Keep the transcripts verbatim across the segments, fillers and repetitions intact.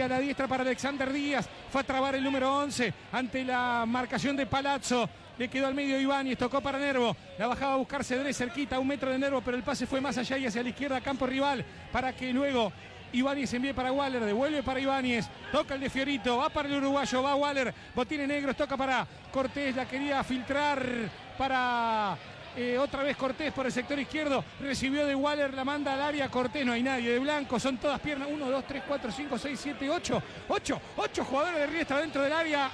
a la diestra para Alexander Díaz. Fue a trabar el número once ante la marcación de Palazzo. Le quedó al medio Ibáñez, tocó para Nervo. La bajaba a buscar Cedré cerquita, a un metro de Nervo, pero el pase fue más allá y hacia la izquierda, campo rival, para que luego Ibáñez envíe para Waller, devuelve para Ibáñez, toca el de Fiorito, va para el uruguayo, va Waller, botines negros, toca para Cortés, la quería filtrar para eh, otra vez Cortés por el sector izquierdo, recibió de Waller, la manda al área, Cortés, no hay nadie de blanco, son todas piernas, uno, dos, tres, cuatro, cinco, seis, siete, ocho, ocho, ocho jugadores de Riestra dentro del área.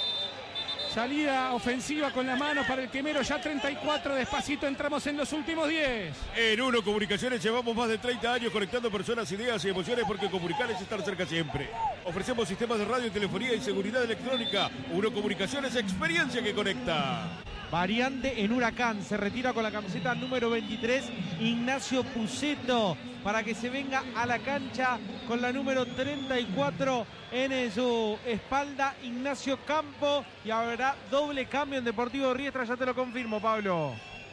Salida ofensiva con la mano para el quemero, ya treinta y cuatro, despacito entramos en los últimos diez. En Uno Comunicaciones llevamos más de treinta años conectando personas, ideas y emociones porque comunicar es estar cerca siempre. Ofrecemos sistemas de radio, telefonía y seguridad electrónica. Uno Comunicaciones, experiencia que conecta. Variante en Huracán, se retira con la camiseta número veintitrés Ignacio Puceto para que se venga a la cancha con la número treinta y cuatro en su espalda Ignacio Campo, y habrá doble cambio en Deportivo Riestra, ya te lo confirmo, Pablo.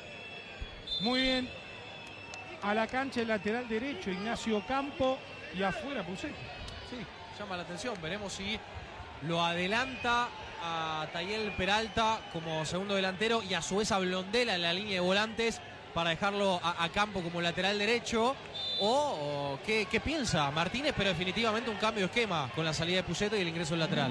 Muy bien, a la cancha el lateral derecho Ignacio Campo y afuera Puceto. Sí, llama la atención, veremos si lo adelanta a Tayel Peralta como segundo delantero y a su vez a Blondela en la línea de volantes para dejarlo a, a Campo como lateral derecho, o, o ¿qué, qué piensa Martínez? Pero definitivamente un cambio de esquema con la salida de Puceto y el ingreso del lateral.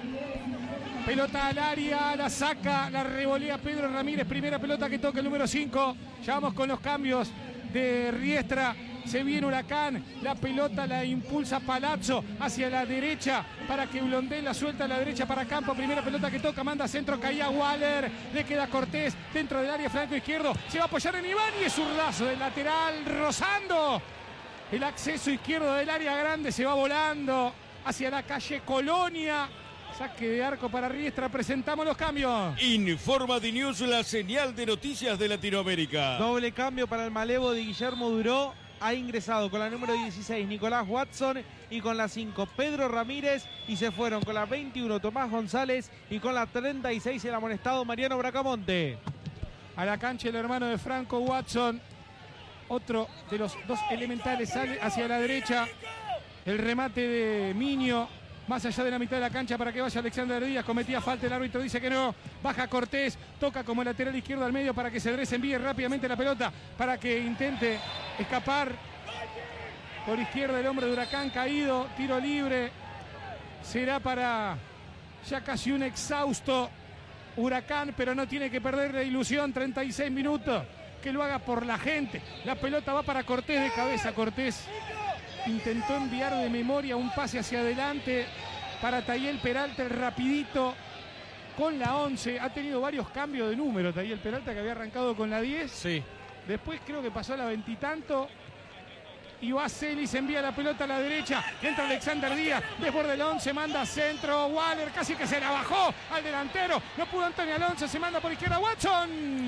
Pelota al área, la saca, la revolea Pedro Ramírez, primera pelota que toca el número cinco. Ya vamos con los cambios de Riestra. Se viene Huracán, la pelota la impulsa Palazzo hacia la derecha para que Blondel la suelta a la derecha para Campo. Primera pelota que toca, manda centro, caía Waller, le queda Cortés dentro del área, flanco izquierdo, se va a apoyar en Ibáñez, zurdazo del lateral, rozando el acceso izquierdo del área grande, se va volando hacia la calle Colonia. Saque de arco para Riestra, presentamos los cambios. Informa de News, la señal de noticias de Latinoamérica. Doble cambio para el malevo de Guillermo Duró. Ha ingresado con la número dieciséis Nicolás Watson y con la cinco Pedro Ramírez, y se fueron con la veintiuno Tomás González y con la treinta y seis el amonestado Mariano Bracamonte. A la cancha el hermano de Franco Watson, otro de los dos elementales, sale hacia la derecha. El remate de Miño, más allá de la mitad de la cancha para que vaya Alexander Díaz, cometía falta, el árbitro dice que no, baja Cortés, toca como lateral izquierdo al medio para que Cedré envíe rápidamente la pelota, para que intente escapar por izquierda el hombre de Huracán, caído, tiro libre, será para ya casi un exhausto Huracán, pero no tiene que perder la ilusión, treinta y seis minutos, que lo haga por la gente, la pelota va para Cortés de cabeza, Cortés intentó enviar de memoria un pase hacia adelante para Tayel Peralta, el rapidito con la once. Ha tenido varios cambios de número Tayel Peralta, que había arrancado con la diez. Sí. Después creo que pasó a la veintitanto. Y va Celis, envía la pelota a la derecha. Entra Alexander Díaz, desborde el once, manda centro. Waller casi que se la bajó al delantero. No pudo Antonio Alonso, se manda por izquierda Watson.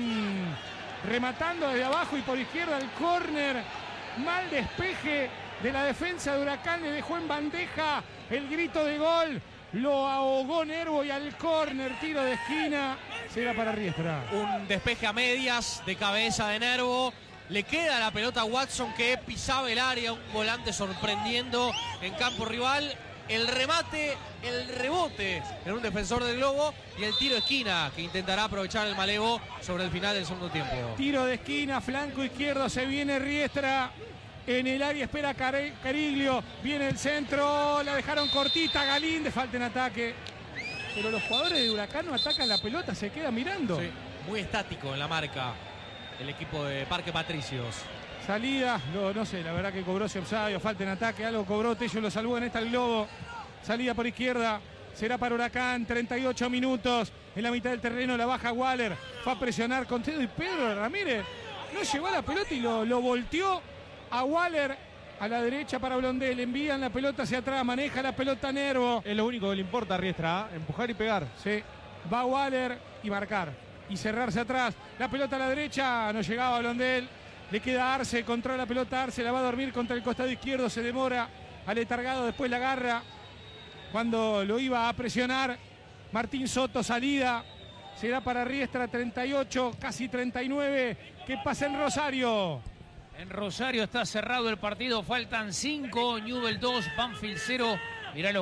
Rematando desde abajo y por izquierda el córner. Mal despeje de la defensa de Huracán, le dejó en bandeja el grito de gol, lo ahogó Nervo y al córner, tiro de esquina, será para Riestra. Un despeje a medias de cabeza de Nervo, le queda la pelota a Watson que pisaba el área, un volante sorprendiendo en campo rival, el remate, el rebote en un defensor del Globo y el tiro de esquina que intentará aprovechar el malevo sobre el final del segundo tiempo. Tiro de esquina, flanco izquierdo, se viene Riestra. En el área espera Cariglio, viene el centro, la dejaron cortita, Galíndez, falta en ataque. Pero los jugadores de Huracán no atacan la pelota, se quedan mirando. Sí, muy estático en la marca el equipo de Parque Patricios. Salida, no, no sé, la verdad que cobró Siopsayo, falta en ataque, algo cobró, Tello lo salvó en esta el Globo. Salida por izquierda, será para Huracán, treinta y ocho minutos. En la mitad del terreno la baja Waller, fue a presionar con Tedo y Pedro Ramírez no llevó la pelota y lo, lo volteó a Waller a la derecha para Blondel, envían la pelota hacia atrás, maneja la pelota Nervo. Es lo único que le importa a Riestra, ¿eh? Empujar y pegar. Sí, va Waller y marcar y cerrarse atrás. La pelota a la derecha, no llegaba Blondel, le queda Arce, controla la pelota Arce, la va a dormir contra el costado izquierdo, se demora, aletargado, después la agarra cuando lo iba a presionar. Martín Soto, salida, será para Riestra, treinta y ocho, casi treinta y nueve. ¿Qué pasa en Rosario? En Rosario está cerrado el partido, faltan cinco, Newell's dos, Banfield cero. Mirá lo